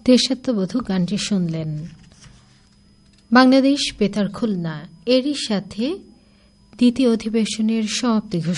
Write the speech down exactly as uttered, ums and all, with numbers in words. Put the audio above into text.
দেশাত্মবোধক গানটি শুনলেন। বাংলাদেশ বেতার খুলনা এরই সাথে দ্বিতীয় অধিবেশনের সমাপ্তি